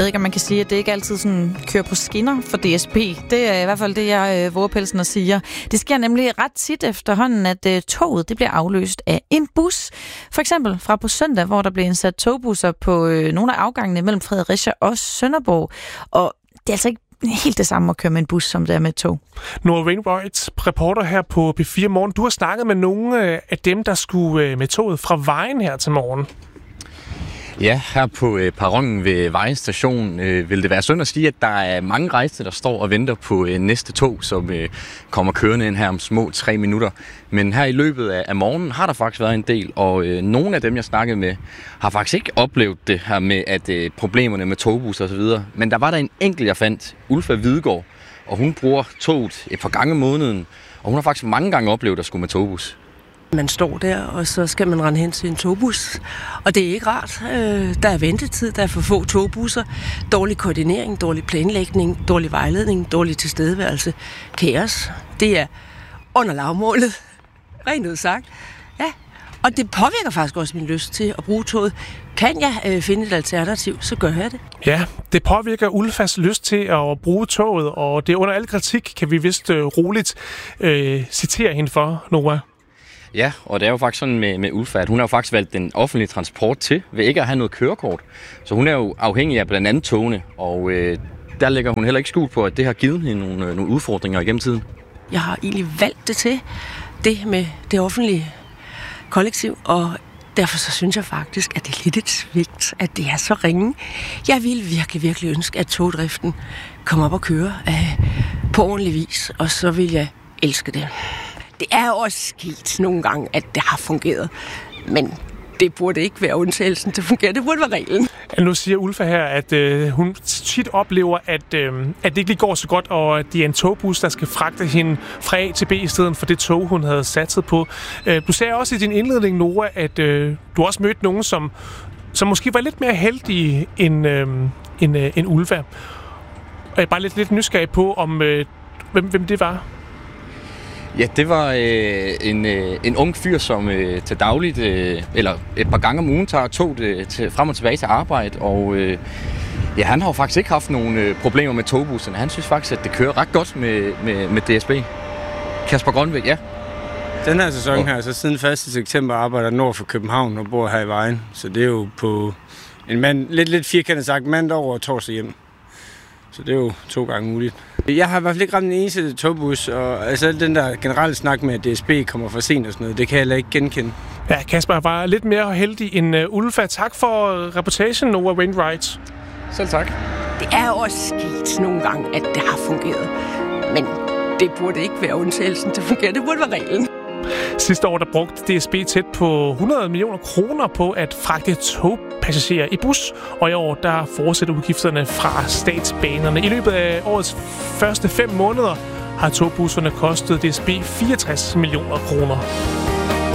ved ikke, om man kan sige, at det ikke altid sådan kører på skinner for DSB. Det er i hvert fald det, jeg våger pelsen og siger. Det sker nemlig ret tit efterhånden, at toget det bliver afløst af en bus. For eksempel fra på søndag, hvor der blev indsat togbusser på nogle af afgangene mellem Fredericia og Sønderborg. Og det er altså ikke helt det samme at køre med en bus, som det er med et tog. Nora Wainwright, reporter her på P4 Morgen. Du har snakket med nogle af dem, der skulle med toget fra Vejen her til morgen. Ja, her på perronen ved Vejen station vil det være synd at sige, at der er mange rejsende, der står og venter på næste tog, som kommer kørende ind her om små 3 minutter. Men her i løbet af morgenen har der faktisk været en del, og nogle af dem, jeg snakkede med, har faktisk ikke oplevet det her med at problemerne med togbusser osv. Men der var der en enkelt, jeg fandt, Ulfa Hvidegaard, og hun bruger toget et par gange om måneden, og hun har faktisk mange gange oplevet at skulle med togbus. Man står der, og så skal man rende hen til en togbus, og det er ikke rart. Der er ventetid, der er for få togbusser, dårlig koordinering, dårlig planlægning, dårlig vejledning, dårlig tilstedeværelse, kaos. Det er under lavmålet, rent ud sagt. Ja. Og det påvirker faktisk også min lyst til at bruge toget. Kan jeg finde et alternativ, så gør jeg det. Ja, det påvirker Ulfas lyst til at bruge toget, og det er under al kritik, kan vi vist roligt citere hende for, Nora. Ja, og det er jo faktisk sådan med Ulfa, at hun har jo faktisk valgt den offentlige transport til, ved ikke at have noget kørekort. Så hun er jo afhængig af blandt andet togene, og der lægger hun heller ikke skjult på, at det har givet hende nogle udfordringer igennem tiden. Jeg har egentlig valgt det til, det med det offentlige kollektiv, og derfor så synes jeg faktisk, at det er lidt et svigt, at det er så ringe. Jeg ville virkelig, virkelig ønske, at togdriften kom op og køre på ordentlig vis, og så vil jeg elske det. Det er også sket nogle gange, at det har fungeret, men det burde ikke være undtagelsen til at fungere. Det burde være reglen. Ja, nu siger Ulfa her, at hun tit oplever, at det ikke lige går så godt, og at det er en togbus, der skal fragte hende fra A til B i stedet for det tog, hun havde satset på. Du sagde også i din indledning, Nora, at du også mødte nogen, som måske var lidt mere heldige end Ulfa. Og jeg er bare lidt nysgerrig på, om hvem det var. Ja, det var en ung fyr, som til dagligt, eller et par gange om ugen, tager toget frem og tilbage til arbejde, og ja, han har jo faktisk ikke haft nogen problemer med togbusserne. Han synes faktisk, at det kører ret godt med DSB. Kasper Grønvæk, ja. Den her sæson her, så siden 1. september arbejder nord for København og bor her i Vejen, så det er jo på en mand, lidt firkantet sagt, mandag over og torsdag hjem. Så det er jo 2 gange muligt. Jeg har i hvert fald ikke ramt en eneste togbus, og altså den der generelle snak med, at DSB kommer for sent og sådan noget, det kan jeg heller ikke genkende. Ja, Kasper var lidt mere heldig end Ulfa. Tak for reportagen, Nora Wainwright. Selv tak. Det er også sket nogle gange, at det har fungeret, men det burde ikke være undtagelsen til at fungere. Det burde være reglen. Sidste år der brugte DSB tæt på 100 millioner kroner på at fragte togpassagerer i bus, og i år der fortsætter udgifterne fra statsbanerne. I løbet af årets første 5 måneder har togbusserne kostet DSB 64 millioner kroner.